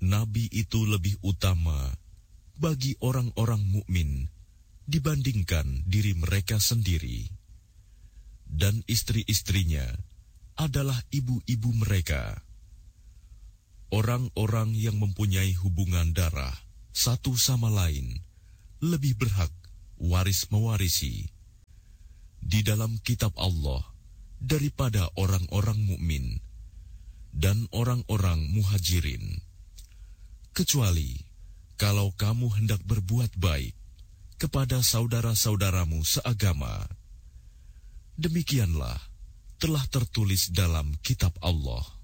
Nabi itu lebih utama bagi orang-orang mukmin dibandingkan diri mereka sendiri, dan istri-istrinya adalah ibu-ibu mereka. Orang-orang yang mempunyai hubungan darah satu sama lain lebih berhak waris-mewarisi di dalam kitab Allah daripada orang-orang mukmin dan orang-orang muhajirin, kecuali kalau kamu hendak berbuat baik kepada saudara-saudaramu seagama. Demikianlah telah tertulis dalam kitab Allah.